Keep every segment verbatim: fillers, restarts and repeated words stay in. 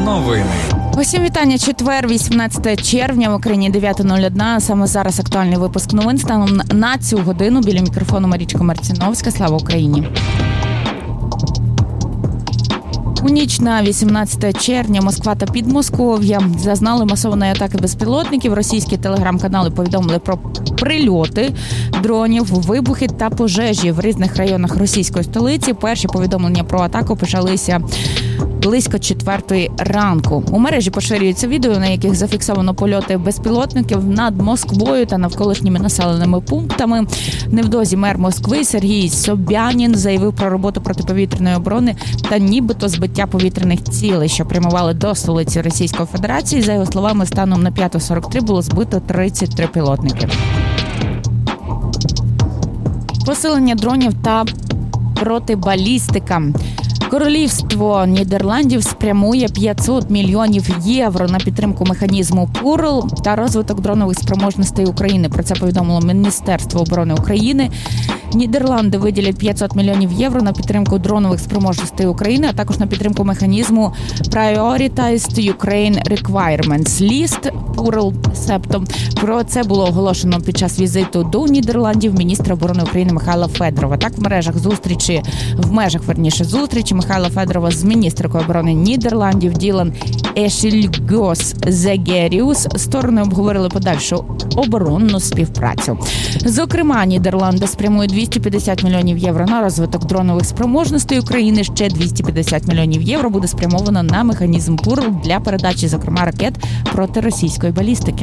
Новини. Усім вітання. Четвер, вісімнадцяте червня, в Україні дев'ята нуль одна. Саме зараз актуальний випуск новин. Станом на цю годину біля мікрофону Марічка Марціновська. Слава Україні! У ніч на вісімнадцяте червня Москва та Підмосков'я зазнали масованої атаки безпілотників. Російські телеграм-канали повідомили про прильоти дронів, вибухи та пожежі в різних районах російської столиці. Перші повідомлення про атаку почалися близько четвертої ранку. У мережі поширюються відео, на яких зафіксовано польоти безпілотників над Москвою та навколишніми населеними пунктами. Невдовзі мер Москви Сергій Собянін заявив про роботу протиповітряної оборони та нібито збиття повітряних цілей, що прямували до столиці Російської Федерації. За його словами, станом на п'ята сорок три було збито тридцять три пілотники. Посилення дронів та протибалістика. Королівство Нідерландів спрямує п'ятсот мільйонів євро на підтримку механізму ПУРЛ та розвиток дронових спроможностей України. Про це повідомило Міністерство оборони України. Нідерланди виділять п'ятсот мільйонів євро на підтримку дронових спроможностей України, а також на підтримку механізму Prioritized Ukraine Requirements List ПУРЛ Септом. Про це було оголошено під час візиту до Нідерландів міністра оборони України Михайла Федорова. Так, в мережах зустрічі, в межах, верніше, зустрічі Михайла Федорова з міністркою оборони Нідерландів Ділан Ешільгьос Зегеріус сторони обговорили подальшу оборонну співпрацю. Зокрема, Нідерланди спрямують двісті п'ятдесят мільйонів євро на розвиток дронових спроможностей України. Ще двісті п'ятдесят мільйонів євро буде спрямовано на механізм ПУРЛ для передачі, зокрема, ракет протиросійської балістики.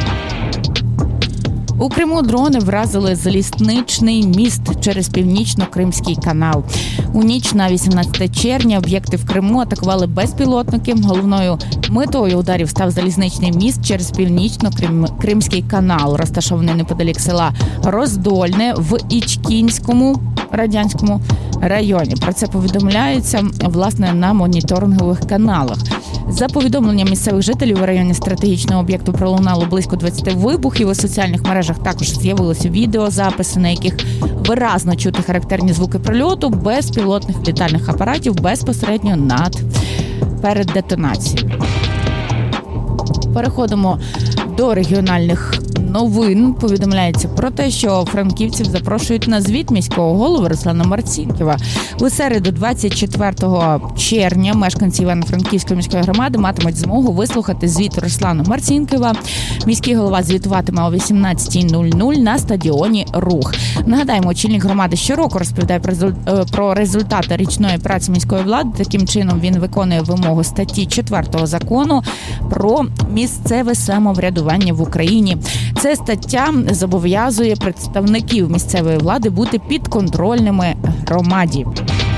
У Криму дрони вразили залізничний міст через Північно-Кримський канал. У ніч на вісімнадцяте червня об'єкти в Криму атакували безпілотники. Головною метою ударів став залізничний міст через Північно-Кримський канал, розташований неподалік села Роздольне в Ічкінському радянському районі. Про це повідомляється, власне, на моніторингових каналах. За повідомленням місцевих жителів, у районі стратегічного об'єкту пролунало близько двадцяти вибухів. У соціальних мережах також з'явилися відеозаписи, на яких виразно чути характерні звуки прильоту безпілотних літальних апаратів безпосередньо над перед детонацією. Переходимо до регіональних новин. Повідомляється про те, що франківців запрошують на звіт міського голови Руслана Марцінківа. У середу, двадцять четвертого червня, мешканці Івано-Франківської міської громади матимуть змогу вислухати звіт Руслана Марцінківа. Міський голова звітуватиме о вісімнадцятій нуль нуль на стадіоні «Рух». Нагадаємо, очільник громади щороку розповідає про результати річної праці міської влади. Таким чином він виконує вимогу статті четвертого закону про місцеве самоврядування в Україні. Ця стаття зобов'язує представників місцевої влади бути підконтрольними громаді.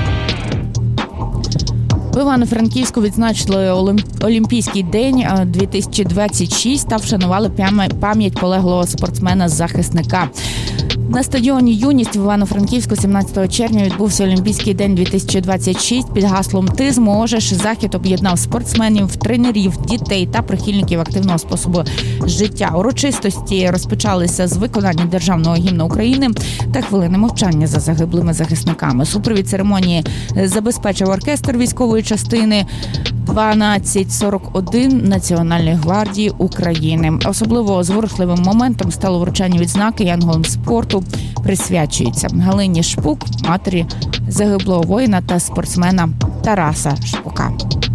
В Івано-Франківську відзначили Олімпійський день дві тисячі двадцять шість та вшанували пам'ять полеглого спортсмена-захисника. На стадіоні «Юність» в Івано-Франківську сімнадцятого червня відбувся Олімпійський день дві тисячі двадцять шість під гаслом «Ти зможеш». Захід об'єднав спортсменів, тренерів, дітей та прихильників активного способу життя. Урочистості розпочалися з виконання Державного гімну України та хвилини мовчання за загиблими захисниками. Супровід церемонії забезпечив оркестр військової частини дванадцять сорок один Національної гвардії України. Особливо зворушливим моментом стало вручання відзнаки «Янголам спорту». Присвячується Галині Шпук, матері загиблого воїна та спортсмена Тараса Шпука.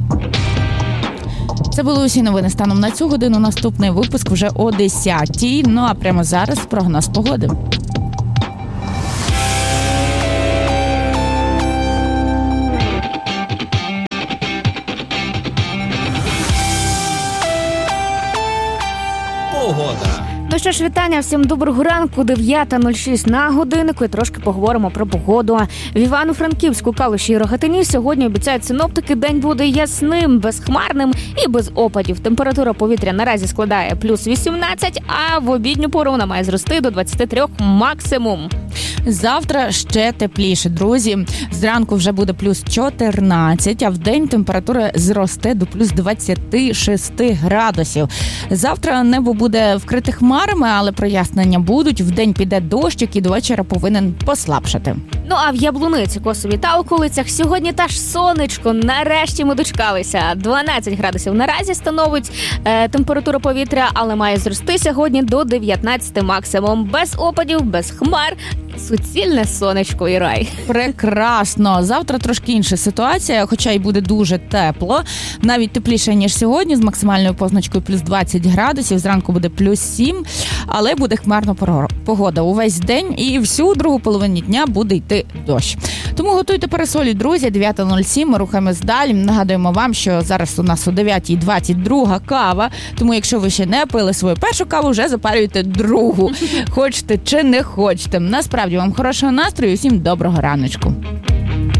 Це були усі новини станом на цю годину. Наступний випуск вже о десятій. Ну а прямо зараз прогноз погоди. Погода. Ну що ж, вітання, всім доброго ранку, дев'ята нуль шість на годиннику, і трошки поговоримо про погоду. В Івано-Франківську, Калуші і Рогатині сьогодні обіцяють синоптики, день буде ясним, безхмарним і без опадів. Температура повітря наразі складає плюс вісімнадцять, а в обідню пору вона має зрости до двадцять три максимум. Завтра ще тепліше, друзі. Зранку вже буде плюс чотирнадцять, а в день температура зросте до плюс двадцять шість градусів. Завтра небо буде вкрите хмарами, хмарами, але прояснення будуть. Вдень піде дощ, який до вечора повинен послабшати. Ну а в Яблуниці, Косові та околицях сьогодні та ж сонечко. Нарешті ми дочекалися. дванадцять градусів наразі становить е, температура повітря, але має зрости сьогодні до дев'ятнадцяти максимум. Без опадів, без хмар. Суцільне сонечко і рай. Прекрасно. Завтра трошки інша ситуація, хоча й буде дуже тепло. Навіть тепліше, ніж сьогодні, з максимальною позначкою плюс двадцять градусів. Зранку буде плюс сім, але буде хмарна погода увесь день і всю другу половину дня буде йти дощ. Тому готуйте парасолі, друзі. дев'ята нуль сім, ми рухаємось далі. Нагадуємо вам, що зараз у нас о дев'ятій двадцять друга кава, тому якщо ви ще не пили свою першу каву, вже запарюйте другу. Хочете чи не хочете. Насправді вам хорошого настрою і всім доброго раночку.